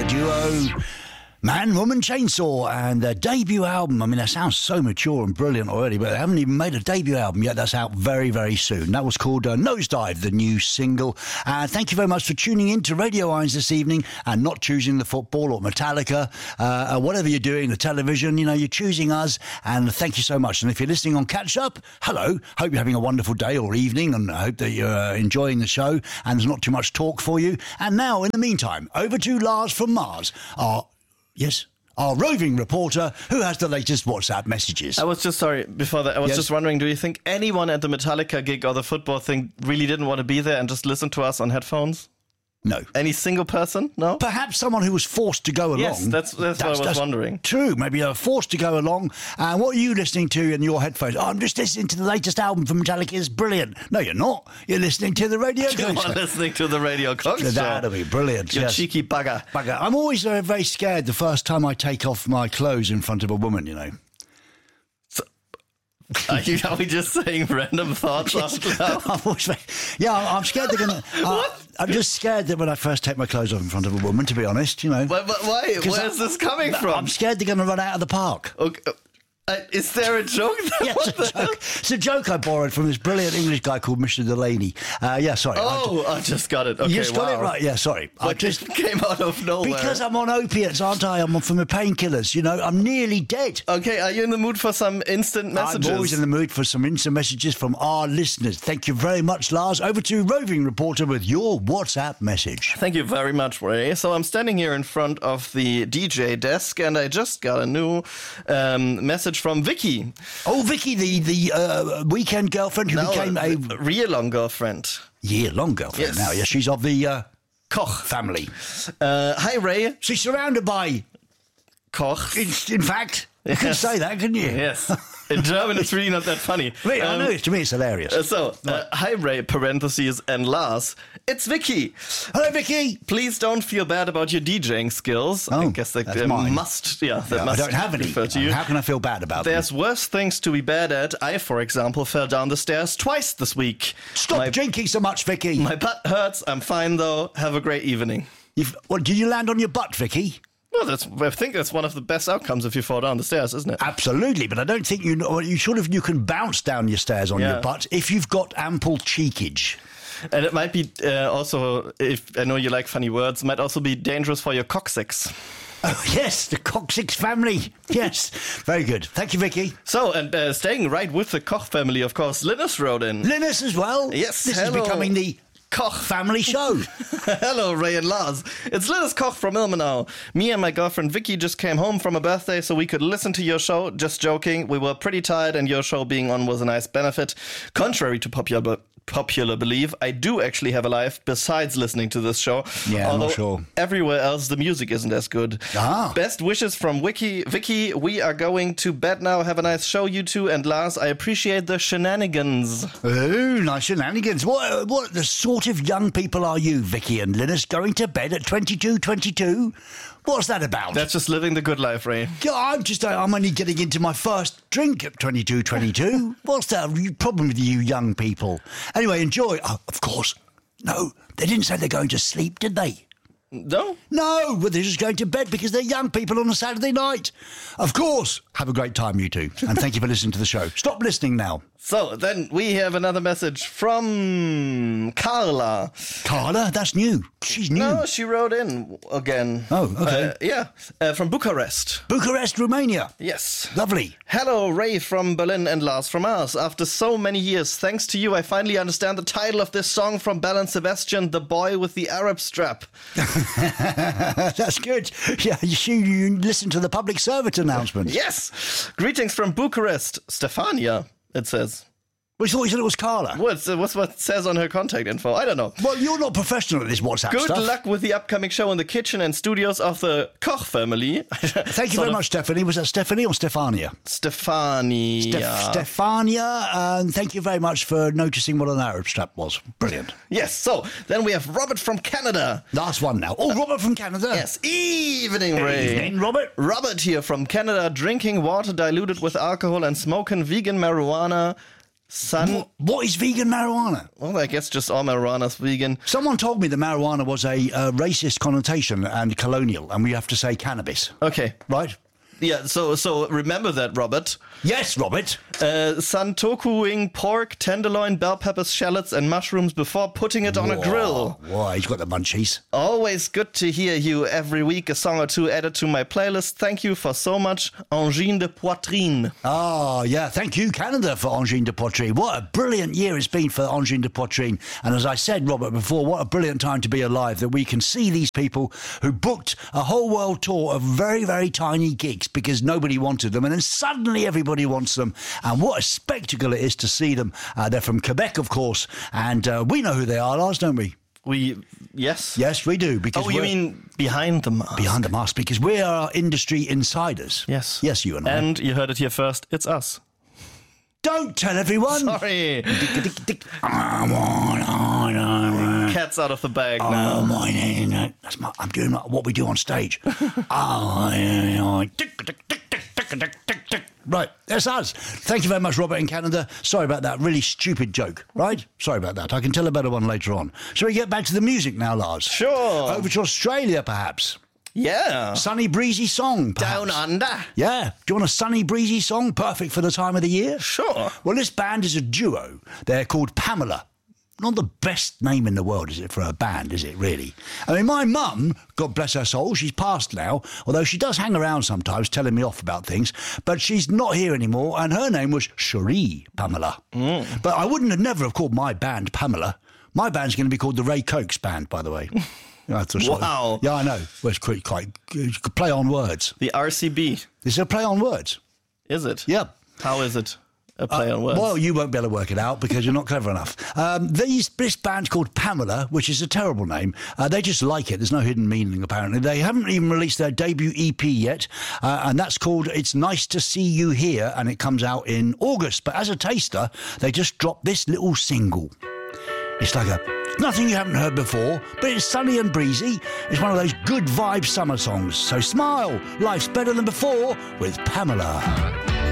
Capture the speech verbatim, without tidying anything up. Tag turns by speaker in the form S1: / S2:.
S1: duo Man, Woman, Chainsaw, and their debut album. I mean, that sounds so mature and brilliant already, but they haven't even made a debut album yet. That's out very, very soon. That was called uh, Nosedive, the new single. And uh, thank you very much for tuning in to Radio Irons this evening and not choosing the football or Metallica, uh, or whatever you're doing, the television. You know, you're choosing us, and thank you so much. And if you're listening on Catch Up, hello. Hope you're having a wonderful day or evening, and I hope that you're uh, enjoying the show and there's not too much talk for you. And now, in the meantime, over to Lars from Mars, our Yes, our roving reporter who has the latest WhatsApp messages.
S2: I was just, sorry, before that, I was
S1: yes.
S2: just wondering, do you think anyone at the Metallica gig or the football thing really didn't want to be there and just listen to us on headphones?
S1: No.
S2: Any single person? No?
S1: Perhaps someone who was forced to go along.
S2: Yes, that's, that's, that's what I was wondering.
S1: True, maybe they were forced to go along. And what are you listening to in your headphones? Oh, I'm just listening to the latest album from Metallica. It's brilliant. No, you're not. You're listening to the Radio
S2: You
S1: Cox.
S2: are listening to the Radio Cox show.
S1: That'll be brilliant.
S2: You
S1: yes.
S2: cheeky bugger.
S1: bugger. I'm always uh, very scared the first time I take off my clothes in front of a woman, you know.
S2: Are, you, are we just saying random thoughts out loud?
S1: I'm always, yeah, I'm scared they're going to... Uh, I'm just scared that when I first take my clothes off in front of a woman, to be honest, you know.
S2: Why? why? Where is this coming from?
S1: I'm scared they're going to run out of the park.
S2: Okay. Uh, is there a joke there?
S1: Yeah, it's, a joke. it's a joke I borrowed from this brilliant English guy called Mister Delaney. Uh, yeah, sorry.
S2: Oh, I just, I just got it. Okay,
S1: you just
S2: wow.
S1: got it right. Yeah, sorry.
S2: But
S1: I just
S2: it came out of nowhere.
S1: Because I'm on opiates, aren't I? I'm on from the painkillers. You know, I'm nearly dead.
S2: Okay, are you in the mood for some instant messages?
S1: I'm always in the mood for some instant messages from our listeners. Thank you very much, Lars. Over to Roving Reporter with your WhatsApp message.
S2: Thank you very much, Ray. So I'm standing here in front of the D J desk, and I just got a new um, message from Vicky.
S1: Oh, Vicky, the the uh, weekend girlfriend who
S2: no,
S1: became a
S2: year-long girlfriend.
S1: Year-long girlfriend
S2: yes.
S1: now. Yeah, she's of the uh,
S2: Koch
S1: family.
S2: Uh, hi, Ray.
S1: She's surrounded by
S2: Koch.
S1: In, in fact, you
S2: yes.
S1: can say that, couldn't you?
S2: Yes. In German, it's really not that funny.
S1: Wait,
S2: um,
S1: I know, to me it's hilarious.
S2: Uh, so, uh, hi, Ray, parentheses, and Lars. It's Vicky.
S1: Hello, Vicky.
S2: Please don't feel bad about your DJing skills.
S1: Oh,
S2: I guess that
S1: that's
S2: uh,
S1: mine.
S2: must, yeah, that
S1: Yeah,
S2: must
S1: I don't have any.
S2: refer to you.
S1: How can I feel bad about
S2: There's
S1: them?
S2: worse things to be bad at. I, for example, fell down the stairs twice this week.
S1: Stop
S2: my,
S1: drinking so much, Vicky.
S2: My butt hurts. I'm fine, though. Have a great evening.
S1: You've, what, did you land on your butt, Vicky?
S2: Well, that's, I think that's one of the best outcomes if you fall down the stairs, isn't it?
S1: Absolutely, but I don't think you know. You sort of you can bounce down your stairs on
S2: Yeah.
S1: your butt if you've got ample cheekage.
S2: And it might be uh, also, if I know you like funny words, might also be dangerous for your coccyx.
S1: Oh, yes, the Coccyx family. Yes, very good. Thank you, Vicky.
S2: So, and uh, staying right with the Koch family, of course, Linus wrote in.
S1: Linus as well.
S2: Yes,
S1: this
S2: hello.
S1: is becoming the Koch family show.
S2: Hello, Ray and Lars. It's Linus Koch from Ilmenau. Me and my girlfriend Vicky just came home from a birthday so we could listen to your show. Just joking. We were pretty tired and your show being on was a nice benefit. Contrary to popular popular belief, I do actually have a life besides listening to this show.
S1: Yeah, I'm
S2: although
S1: not sure.
S2: Everywhere else the music isn't as good.
S1: Ah.
S2: Best wishes from Wiki. Vicky, we are going to bed now. Have a nice show, you two. And Lars, I appreciate the shenanigans.
S1: Oh, nice shenanigans. What, what the sort of young people are you, Vicky and Linus, going to bed at twenty-two twenty-two? What's that about?
S2: That's just living the good life, Ray.
S1: Yeah, I'm just, I'm only getting into my first drink at twenty-two twenty-two. What's the problem with you young people? Anyway, enjoy. Oh, of course. No, they didn't say they're going to sleep, did they?
S2: No?
S1: No, but they're just going to bed because they're young people on a Saturday night. Of course. Have a great time, you two. And thank you for listening to the show. Stop listening now.
S2: So, then we have another message from Carla.
S1: Carla? That's new. She's new.
S2: No, she wrote in again.
S1: Oh, okay.
S2: Uh, yeah, uh, from Bucharest.
S1: Bucharest, Romania.
S2: Yes.
S1: Lovely.
S2: Hello, Ray from Berlin and Lars from Mars. After so many years, thanks to you, I finally understand the title of this song from Belle and Sebastian, The Boy with the Arab Strap.
S1: That's good. Yeah, you, you listen to the public service announcement.
S2: Yes. Greetings from Bucharest. Stefania, it says.
S1: We thought you said it was Carla.
S2: What's, uh, what's what it says on her contact info? I don't know.
S1: Well, you're not professional at this WhatsApp
S2: Good
S1: stuff.
S2: luck with the upcoming show in the kitchen and studios of the Koch family.
S1: Thank you very much, Stephanie. Was that Stephanie or Stefania?
S2: Stefania.
S1: Steph- Stefania, and thank you very much for noticing what an Arab strap was. Brilliant.
S2: Yes, so then we have Robert from Canada.
S1: Last one now. Oh, Robert from Canada.
S2: Yes, evening, Ray.
S1: Evening, Robert.
S2: Robert here from Canada, drinking water diluted with alcohol and smoking vegan marijuana. Sun.
S1: What, what is vegan marijuana?
S2: Well, I guess just all marijuana's vegan.
S1: Someone told me that marijuana was a uh, racist connotation and colonial, and we have to say cannabis.
S2: Okay.
S1: Right?
S2: Yeah, so so remember that, Robert.
S1: Yes, Robert.
S2: Uh, santokuing pork, tenderloin, bell peppers, shallots, and mushrooms before putting it on a grill.
S1: Whoa, he's got the munchies.
S2: Always good to hear you every week. A song or two added to my playlist. Thank you for so much. Angine de Poitrine.
S1: Oh, yeah. Thank you, Canada, for Angine de Poitrine. What a brilliant year it's been for Angine de Poitrine. And as I said, Robert, before, what a brilliant time to be alive, that we can see these people who booked a whole world tour of very, very tiny gigs because nobody wanted them. And then suddenly everybody wants them. And what a spectacle it is to see them. Uh, they're from Quebec, of course. And uh, we know who they are, Lars, don't we?
S2: We, yes.
S1: Yes, we do. Because
S2: oh, you mean behind the mask?
S1: Behind the mask, because we are industry insiders.
S2: Yes.
S1: Yes, you and I.
S2: And you heard it here first. It's us.
S1: Don't tell everyone.
S2: Sorry. Cat's out of the bag
S1: oh,
S2: now.
S1: My name. That's my, I'm doing my, what we do on stage. oh, Right, that's us. Thank you very much, Robert in Canada. Sorry about that really stupid joke, right? Sorry about that. I can tell a better one later on. Shall we get back to the music now, Lars?
S2: Sure.
S1: Over to Australia, perhaps.
S2: Yeah.
S1: Sunny, breezy song, perhaps.
S2: Down under.
S1: Yeah. Do you want a sunny, breezy song? Perfect for the time of the year?
S2: Sure.
S1: Well, this band is a duo. They're called Pamela. Not the best name in the world, is it, for a band, is it, really? I mean, my mum, God bless her soul, she's passed now, although she does hang around sometimes telling me off about things, but she's not here anymore, and her name was Cherie Pamela. Mm. But I wouldn't have never have called my band Pamela. My band's going to be called the Ray Cokes Band, by the way.
S2: Wow.
S1: Of, yeah, I know. Well, it's quite, quite play on words.
S2: The R C B.
S1: It's a play on words.
S2: Is it?
S1: Yeah.
S2: How is it? A play uh, on words.
S1: Well, you won't be able to work it out because you're not clever enough. Um, these, this band's called Pamela, which is a terrible name. Uh, they just like it. There's no hidden meaning, apparently. They haven't even released their debut E P yet, uh, and that's called It's Nice to See You Here, and it comes out in August. But as a taster, they just dropped this little single. It's like a nothing you haven't heard before, but it's sunny and breezy. It's one of those good vibe summer songs. So smile, life's better than before with Pamela.